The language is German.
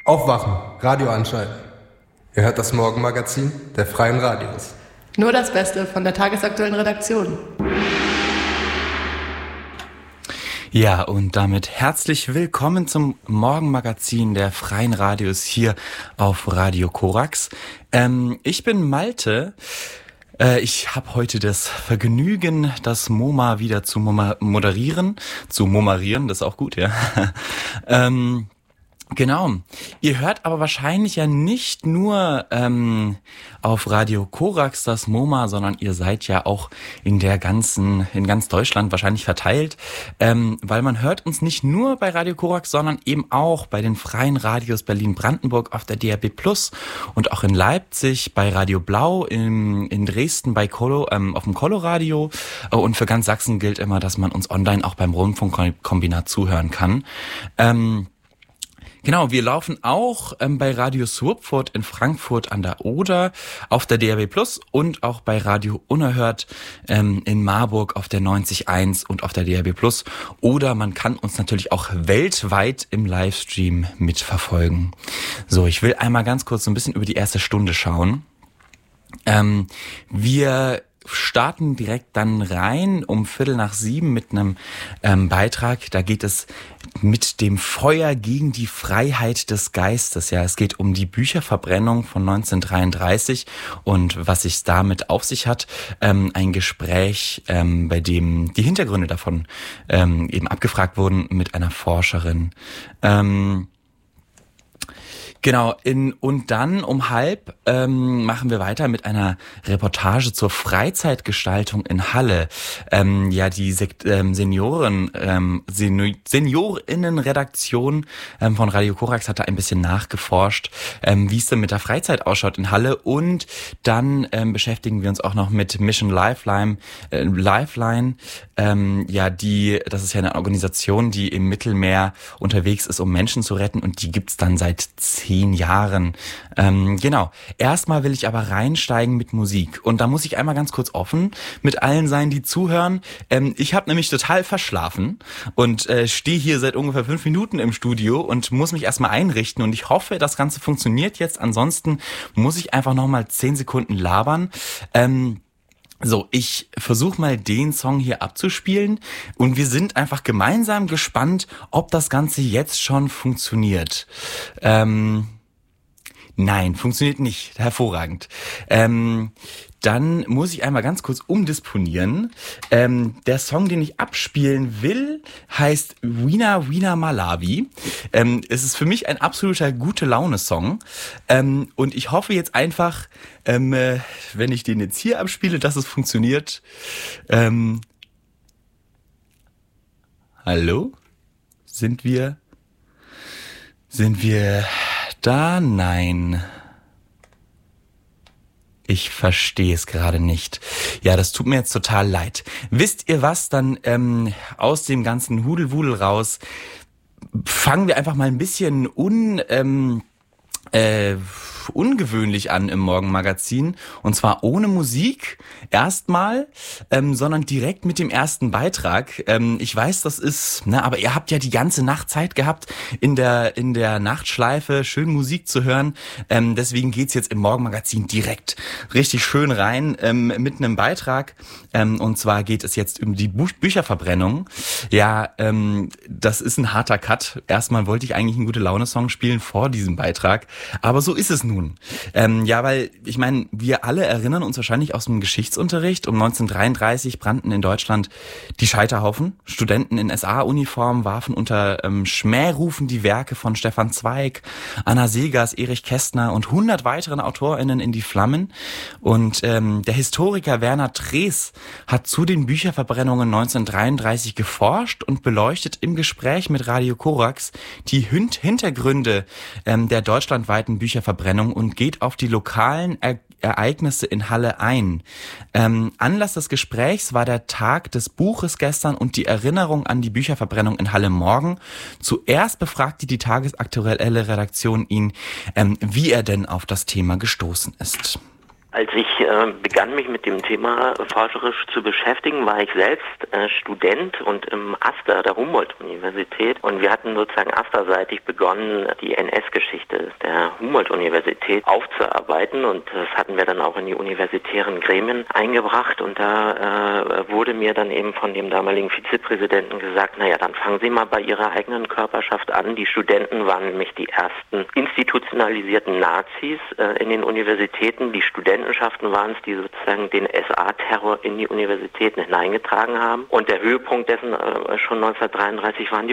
Aufwachen, Radio anschalten. Ihr hört das Morgenmagazin der Freien Radios. Nur das Beste von der tagesaktuellen Redaktion. Ja, und damit herzlich willkommen zum Morgenmagazin der Freien Radios hier auf Radio Korax. Ich bin Malte. Ich habe heute das Vergnügen, das MoMA wieder zu moderieren. Zu momarieren, das ist auch gut, ja. Genau. Ihr hört aber wahrscheinlich ja nicht nur auf Radio Korax das MoMA, sondern ihr seid ja auch in ganz Deutschland wahrscheinlich verteilt, weil man hört uns nicht nur bei Radio Korax, sondern eben auch bei den Freien Radios Berlin-Brandenburg auf der DAB+ und auch in Leipzig bei Radio Blau, in Dresden bei auf dem Coloradio, und für ganz Sachsen gilt immer, dass man uns online auch beim Rundfunkkombinat zuhören kann. Genau, wir laufen auch bei Radio Swupfurt in Frankfurt an der Oder auf der DAB+ und auch bei Radio Unerhört in Marburg auf der 90.1 und auf der DAB+. Oder man kann uns natürlich auch weltweit im Livestream mitverfolgen. So, ich will einmal ganz kurz so ein bisschen über die erste Stunde schauen. Wir starten direkt dann rein um 6:15 mit einem Beitrag. Da geht es mit dem Feuer gegen die Freiheit des Geistes. Ja, es geht um die Bücherverbrennung von 1933 und was sich damit auf sich hat. Ein Gespräch, bei dem die Hintergründe davon eben abgefragt wurden mit einer Forscherin. Genau, und dann um 12:30 machen wir weiter mit einer Reportage zur Freizeitgestaltung in Halle. Die Seniorinnenredaktion von Radio Korax hat da ein bisschen nachgeforscht, wie es denn mit der Freizeit ausschaut in Halle. Und dann beschäftigen wir uns auch noch mit Mission Lifeline. Das ist ja eine Organisation, die im Mittelmeer unterwegs ist, um Menschen zu retten, und die gibt's dann seit 10 Jahren. Genau. Erstmal will ich aber reinsteigen mit Musik. Und da muss ich einmal ganz kurz offen mit allen sein, die zuhören. Ich habe nämlich total verschlafen und stehe hier seit ungefähr 5 Minuten im Studio und muss mich erstmal einrichten. Und ich hoffe, das Ganze funktioniert jetzt. Ansonsten muss ich einfach nochmal 10 Sekunden labern. So, ich versuche mal den Song hier abzuspielen und wir sind einfach gemeinsam gespannt, ob das Ganze jetzt schon funktioniert. Nein, funktioniert nicht. Hervorragend. Dann muss ich einmal ganz kurz umdisponieren. Der Song, den ich abspielen will, heißt Wiener Wiener Malawi. Es ist für mich ein absoluter Gute-Laune-Song. Und ich hoffe jetzt einfach, wenn ich den jetzt hier abspiele, dass es funktioniert. Hallo? Sind wir da? Nein. Ich verstehe es gerade nicht. Ja, das tut mir jetzt total leid. Wisst ihr was? Dann aus dem ganzen Hudelwudel raus fangen wir einfach mal ein bisschen ungewöhnlich an im Morgenmagazin, und zwar ohne Musik erstmal, sondern direkt mit dem ersten Beitrag. Ich weiß, das ist, aber ihr habt ja die ganze Nacht Zeit gehabt, in der Nachtschleife schön Musik zu hören. Deswegen geht's jetzt im Morgenmagazin direkt richtig schön rein mit einem Beitrag. Und zwar geht es jetzt um die Bücherverbrennung. Ja, das ist ein harter Cut. Erstmal wollte ich eigentlich einen Gute-Laune-Song spielen vor diesem Beitrag, aber so ist es nun. Weil ich meine, wir alle erinnern uns wahrscheinlich aus dem Geschichtsunterricht, um 1933 brannten in Deutschland die Scheiterhaufen. Studenten in SA-Uniform warfen unter Schmährufen die Werke von Stefan Zweig, Anna Seghers, Erich Kästner und 100 weiteren AutorInnen in die Flammen. Und der Historiker Werner Drees hat zu den Bücherverbrennungen 1933 geforscht und beleuchtet im Gespräch mit Radio Korax die Hintergründe der deutschlandweiten Bücherverbrennung und geht auf die lokalen Ereignisse in Halle ein. Anlass des Gesprächs war der Tag des Buches gestern und die Erinnerung an die Bücherverbrennung in Halle morgen. Zuerst befragte die tagesaktuelle Redaktion ihn, wie er denn auf das Thema gestoßen ist. Als ich begann, mich mit dem Thema forscherisch zu beschäftigen, war ich selbst Student und im AStA der Humboldt-Universität. Und wir hatten sozusagen AStA-seitig begonnen, die NS-Geschichte der Humboldt-Universität aufzuarbeiten. Und das hatten wir dann auch in die universitären Gremien eingebracht. Und da wurde mir dann eben von dem damaligen Vizepräsidenten gesagt, naja, dann fangen Sie mal bei Ihrer eigenen Körperschaft an. Die Studenten waren nämlich die ersten institutionalisierten Nazis in den Universitäten. Die Studentenschaften waren es, die sozusagen den SA-Terror in die Universitäten hineingetragen haben. Und der Höhepunkt dessen schon 1933 waren die